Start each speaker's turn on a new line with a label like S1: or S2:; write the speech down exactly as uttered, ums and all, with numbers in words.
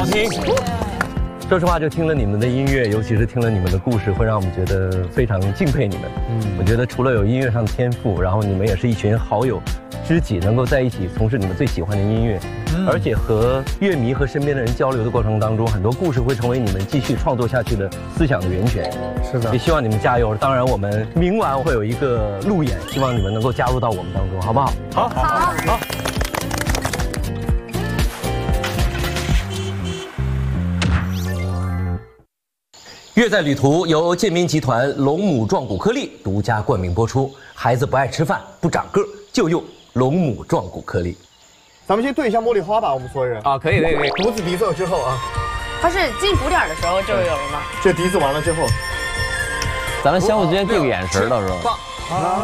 S1: 好听。说实话，就听了你们的音乐，尤其是听了你们的故事，会让我们觉得非常敬佩你们。嗯，我觉得除了有音乐上的天赋，然后你们也是一群好友、知己，能够在一起从事你们最喜欢的音乐，嗯、而且和乐迷和身边的人交流的过程当中，很多故事会成为你们继续创作下去的思想的源泉。
S2: 是的，
S1: 也希望你们加油。当然，我们明晚会有一个路演，希望你们能够加入到我们当中，好不好？
S2: 好，好，好。
S1: 乐在旅途由建民集团龙母壮骨颗粒独家冠名播出。孩子不爱吃饭不长个，就用龙母壮骨颗粒。
S2: 咱们先对一下茉莉花吧，我们所有人
S3: 啊，可以可以可以。
S2: 独子笛奏之后啊，
S4: 它是进鼓点的时候就有了吗？
S2: 这笛子完了之后，
S3: 咱们相互之间对个眼神，到时候。
S2: 啊。